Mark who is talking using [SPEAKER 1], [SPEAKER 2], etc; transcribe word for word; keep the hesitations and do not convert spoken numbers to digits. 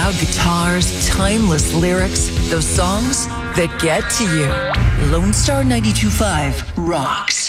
[SPEAKER 1] Loud guitars, timeless lyrics, those songs that get to you. Lone Star ninety-two point five rocks.